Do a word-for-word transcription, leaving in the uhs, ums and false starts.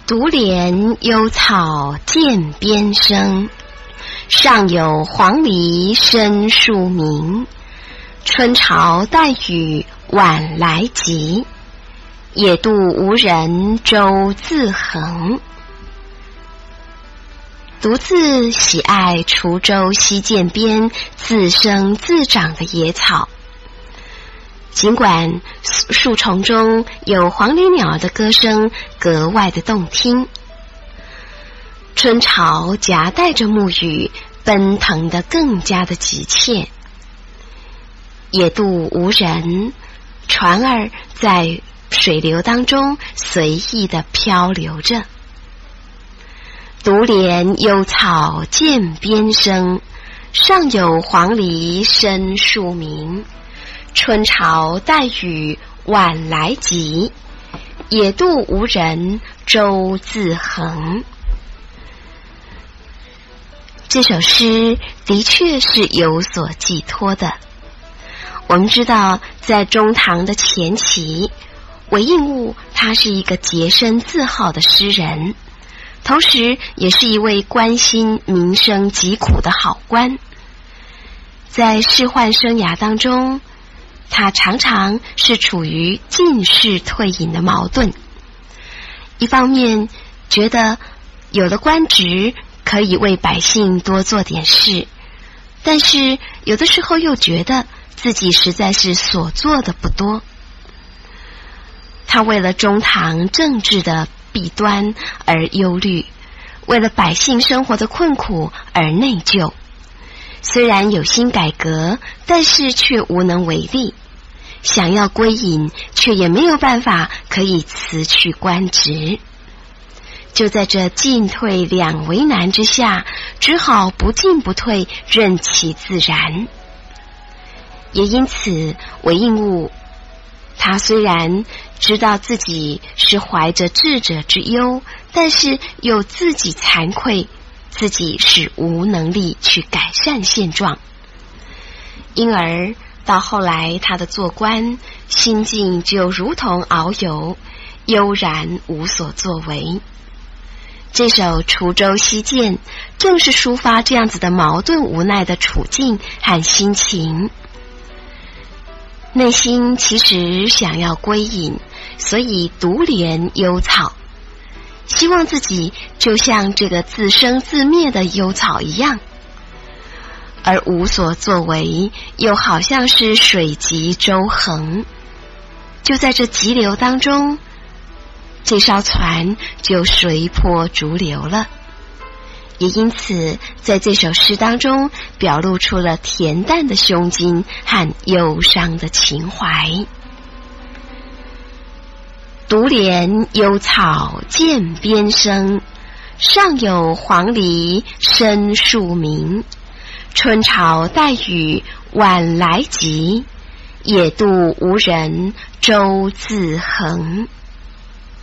独怜幽草涧边生，上有黄鹂深树鸣。春潮带雨晚来急，野渡无人舟自横。独自喜爱滁州西涧边自生自长的野草，尽管树丛中有黄鹂鸟的歌声格外的动听，春潮夹带着暮雨奔腾得更加的急切。野渡无人，船儿在水流当中随意地漂流着。独怜幽草涧边生，上有黄鹂深树鸣。春潮带雨晚来急，野渡无人舟自横。这首诗的确是有所寄托的。我们知道，在中唐的前期，韦应物他是一个洁身自好的诗人，同时也是一位关心民生疾苦的好官。在仕宦生涯当中，他常常是处于进仕退隐的矛盾，一方面觉得有了官职可以为百姓多做点事，但是有的时候又觉得自己实在是所做的不多。他为了中唐政治的弊端而忧虑，为了百姓生活的困苦而内疚。虽然有心改革，但是却无能为力，想要归隐，却也没有办法可以辞去官职。就在这进退两为难之下，只好不进不退，任其自然。也因此，韦应物他虽然知道自己是怀着智者之忧，但是又自己惭愧，自己是无能力去改善现状。因而到后来他的做官心境就如同遨游，悠然无所作为。这首《滁州西涧》正是抒发这样子的矛盾无奈的处境和心情。内心其实想要归隐，所以独怜幽草，希望自己就像这个自生自灭的幽草一样，而无所作为，又好像是水急舟横。就在这急流当中，这艘船就随波逐流了。也因此，在这首诗当中表露出了恬淡的胸襟和忧伤的情怀。独怜幽草涧边生，上有黄鹂深树鸣。春潮带雨晚来急，野渡无人舟自横。